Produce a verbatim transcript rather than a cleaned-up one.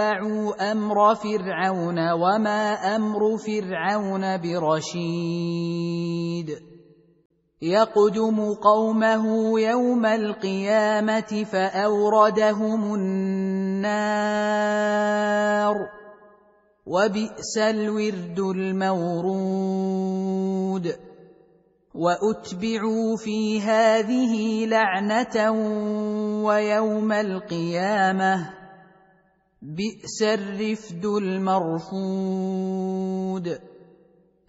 اتَّبَعُوا أَمْرَ فِرْعَوْنَ وَمَا أَمْرُ فِرْعَوْنَ بِرَشِيدٍ يَقْدُمُ قَوْمَهُ يَوْمَ الْقِيَامَةِ فَأَوْرَدَهُمُ النَّارَ وَبِئْسَ الْوِرْدُ الْمَوْرُودُ وَأُتْبِعُوا فِي هَٰذِهِ لَعْنَةً وَيَوْمَ الْقِيَامَةِ بِئْسَ الرِّفْدُ الْمَرْفُودُ